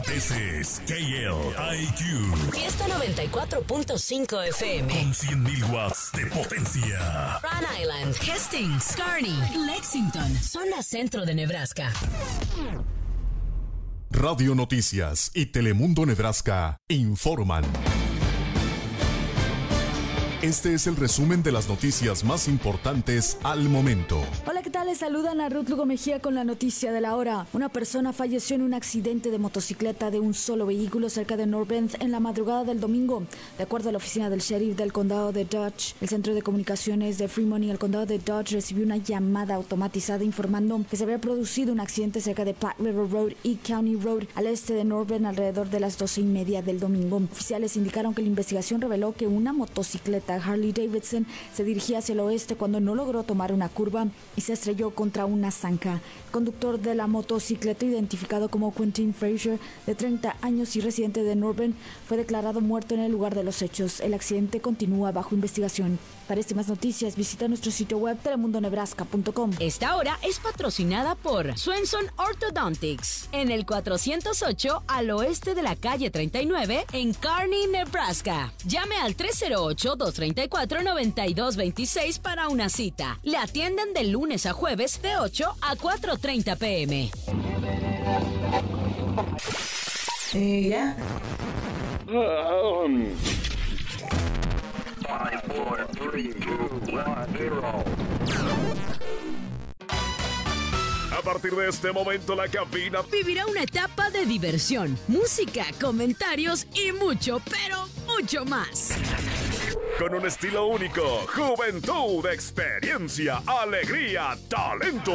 This is KLIQ. Fiesta 94.5 FM. Con 100.000 watts de potencia. Rhode Island, Hastings, Kearney, Lexington, zona centro de Nebraska. Radio Noticias y Telemundo Nebraska informan. Este es el resumen de las noticias más importantes al momento. Hola, ¿qué tal? Les saludan a Ruth Lugo Mejía con la noticia de la hora. Una persona falleció en un accidente de motocicleta de un solo vehículo cerca de North Bend en la madrugada del domingo. De acuerdo a la oficina del sheriff del condado de Dodge, el centro de comunicaciones de Fremont y el condado de Dodge recibió una llamada automatizada informando que se había producido un accidente cerca de Platte River Road y County Road al este de North Bend alrededor de las 12:30 del domingo. Oficiales indicaron que la investigación reveló que una motocicleta Harley Davidson se dirigía hacia el oeste cuando no logró tomar una curva y se estrelló contra una zanja. El conductor de la motocicleta, identificado como Quentin Frazier, de 30 años y residente de North Bend, fue declarado muerto en el lugar de los hechos. El accidente continúa bajo investigación. Para más noticias, visita nuestro sitio web telemundonebraska.com. Esta hora es patrocinada por Swenson Orthodontics, en el 408 al oeste de la calle 39 en Kearney, Nebraska. Llame al 308-234-9226 para una cita. Le atienden de lunes a jueves de 8 a 4:30 p.m. ¿Ya? 5, 4, 3, 2, 1, 0. A partir de este momento, la cabina Vivirá una etapa de diversión, música, comentarios y mucho, pero mucho más. con un estilo único, juventud, experiencia, alegría, talento.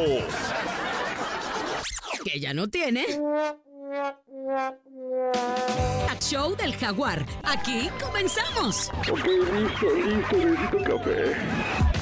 Que ya no tiene. Show del Jaguar. Aquí comenzamos. Ok, listo, necesito café.